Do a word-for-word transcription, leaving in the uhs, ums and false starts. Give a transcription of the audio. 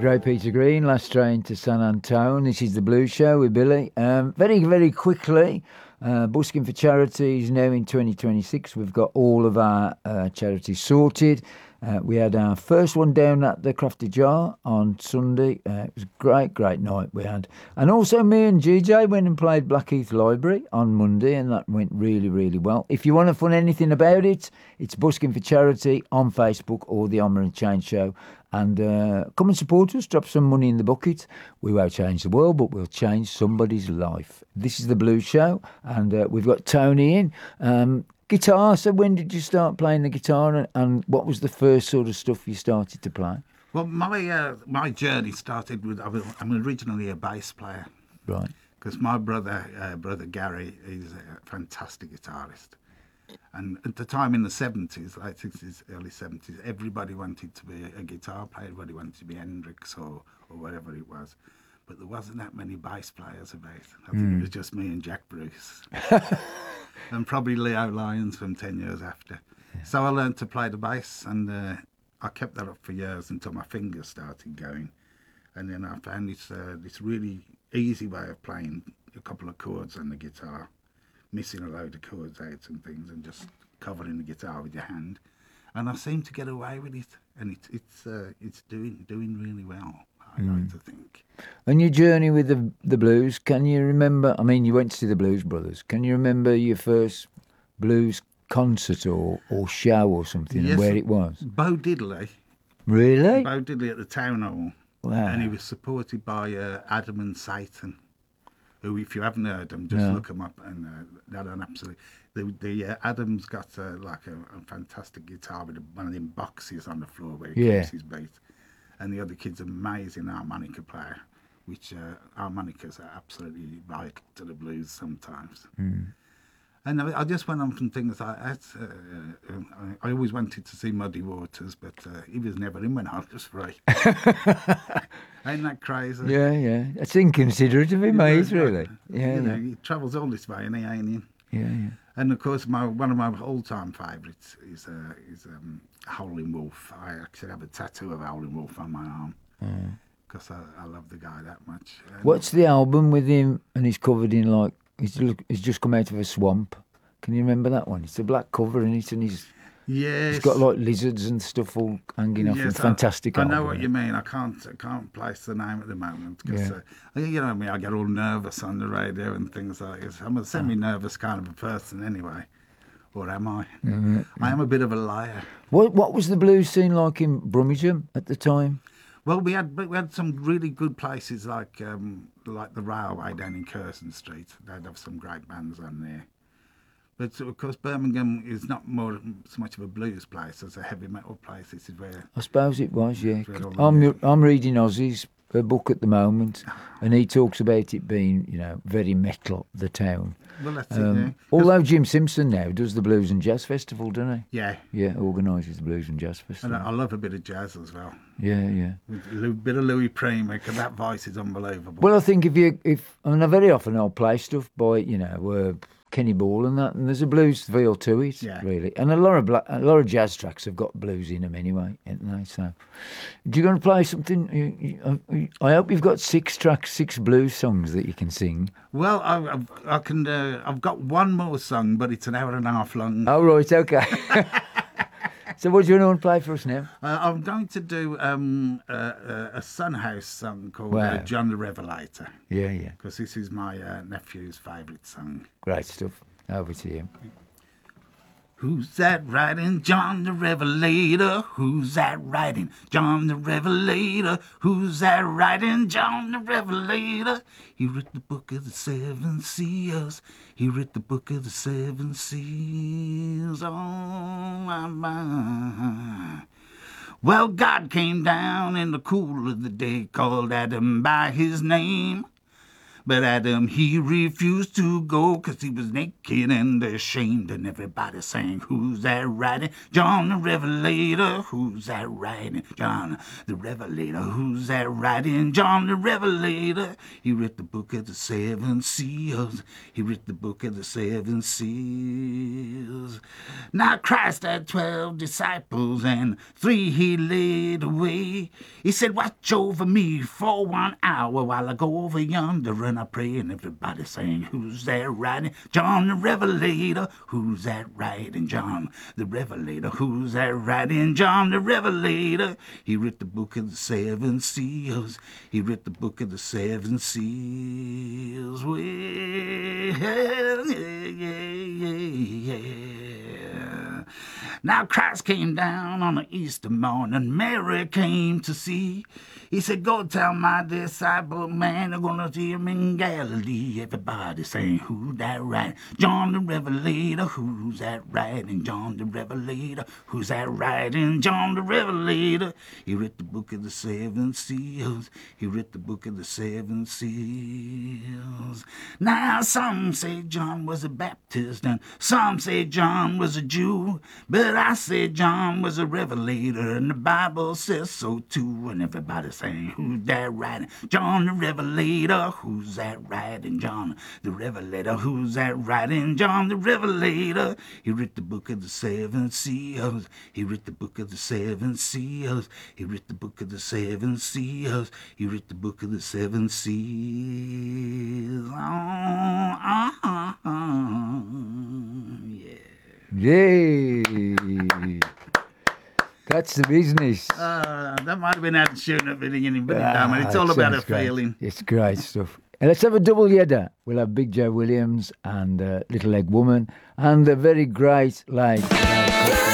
great Peter Green, last train to San Antone. This is the Blues Show with Billy. Um, very, very quickly, uh, busking for charities now in twenty twenty-six. We've got all of our uh, charities sorted. Uh, we had our first one down at the Crafty Jar on Sunday. Uh, it was a great, great night we had. And also me and G J went and played Blackheath Library on Monday, and that went really, really well. If you want to find anything about it, it's Busking for Charity on Facebook or the Honour and Change Show. And uh, come and support us, drop some money in the bucket. We won't change the world, but we'll change somebody's life. This is the Blues Show, and uh, we've got Tony in. Um, Guitar, so when did you start playing the guitar, and, and what was the first sort of stuff you started to play? Well, my uh, my journey started with, I was, I'm originally a bass player. Right. Because my brother, uh, brother Gary, is a fantastic guitarist. And at the time in the seventies, late sixties, early seventies, everybody wanted to be a guitar player, everybody wanted to be Hendrix or, or whatever it was. But there wasn't that many bass players about. I think mm. it was just me and Jack Bruce. And probably Leo Lyons from ten years after. Yeah. So I learned to play the bass, and uh, I kept that up for years until my fingers started going. And then I found this, uh, this really easy way of playing a couple of chords on the guitar, missing a load of chords out and things, and just covering the guitar with your hand. And I seem to get away with it, and it, it's uh, it's doing doing really well, I mm. like to think. And your journey with the the blues, can you remember? I mean, you went to see the Blues Brothers. Can you remember your first blues concert or, or show or something, yes, and where it was? Bo Diddley. Really? Bo Diddley at the Town Hall. Wow. And he was supported by uh, Adam and Satan, who, if you haven't heard them, just no. look them up. And uh, they're an absolute. The, the uh, Adam's got uh, like a, a fantastic guitar with one of them boxes on the floor where he yeah. keeps his beat. And the other kid's an amazing harmonica player, which uh, harmonicas are absolutely vital to the blues sometimes. Mm. And I, I just went on from things like that. Uh, uh, I, I always wanted to see Muddy Waters, but uh, he was never in when I was free. Ain't that crazy? Yeah, yeah. It's inconsiderate of him, mate, really. Yeah, you know, yeah. He travels all this way and he ain't in. Yeah, yeah. And of course, my one of my all-time favourites is uh, is um, Howlin' Wolf. I actually have a tattoo of Howlin' Wolf on my arm because mm. I, I love the guy that much. And what's the album with him? And he's covered in like he's look, he's just come out of a swamp. Can you remember that one? It's a black cover, and it's and he's yes. he's got like lizards and stuff all hanging off. Yes, him. Fantastic. I, I album, know what yeah. you mean. I can't I can't place the name at the moment because yeah. uh, you know me. I get all nervous on the radio and things like this. I'm a semi-nervous kind of a person anyway. Or am I? Mm-hmm. I am a bit of a liar. What What was the blues scene like in Brummagem at the time? Well, we had we had some really good places like um, like the Railway down in Curzon Street. They'd have some great bands on there. But of course, Birmingham is not more so much of a blues place as a heavy metal place. This is where I suppose it was. Yeah, I'm I'm reading Ozzy's a book at the moment, and he talks about it being, you know, very metal, the town. Well, that's um, it, yeah. Although Jim Simpson now does the Blues and Jazz Festival, doesn't he? Yeah. Yeah, organises the Blues and Jazz Festival. And I, I love a bit of jazz as well. Yeah, yeah. A bit of Louis Prima, because that voice is unbelievable. Well, I think if you, if I mean, very often I'll play stuff by, you know, uh, Kenny Ball and that, and there's a blues feel to it, yeah. really. And a lot of bla- a lot of jazz tracks have got blues in them anyway, haven't they? So, do you going to play something? You, you, I hope you've got six tracks, six blues songs that you can sing. Well, I, I've, I can. Uh, I've got one more song, but it's an hour and a half long. Oh right, okay. So what do you want to play for us now? Uh, I'm going to do um, uh, uh, a Son House song called wow. uh, John the Revelator. Yeah, yeah. Because this is my uh, nephew's favourite song. Great stuff. Over to you. Who's that riding John the Revelator? Who's that riding John the Revelator? Who's that riding John the Revelator? He wrote the book of the seven seals. He wrote the book of the seven seals. Oh, my, my. Well, God came down in the cool of the day, called Adam by his name. But Adam, he refused to go, 'cause he was naked and ashamed. And everybody sang, who's that riding? John the Revelator. Who's that riding? John the Revelator. Who's that riding? John the Revelator. He wrote the book of the seven seals. He wrote the book of the seven seals. Now Christ had twelve disciples, and three he laid away. He said, watch over me for one hour while I go over yonder and I pray. And everybody saying, who's that riding? John the Revelator. Who's that riding? John the Revelator. Who's that riding? John the Revelator. He wrote the book of the seven seals. He wrote the book of the seven seals. Well, yeah, yeah, yeah. Now Christ came down on the Easter morning. Mary came to see. He said, go tell my disciple, man, they're gonna see him in Galilee. Everybody saying, who's that riding? John the Revelator. Who's that riding? John the Revelator. Who's that riding? John the Revelator. He wrote the book of the seven seals. He wrote the book of the seven seals. Now some say John was a Baptist, and some say John was a Jew. But I say John was a revelator, and the Bible says so too. And everybody saying, who's that riding? John the Revelator. Who's that riding? John the Revelator. Who's that riding? John the Revelator. He wrote the book of the seven seals. He wrote the book of the seven seals. He wrote the book of the seven seals. He wrote the book of the seven seals. Oh, oh, oh, oh. Yeah. Yay! That's the business. Uh, that might have been out of shooting at beginning, but Ah, it's all it about a sounds great. feeling. It's great stuff. And let's have a double yedder. We'll have Big Joe Williams and uh, Little Egg Woman and the very great late. late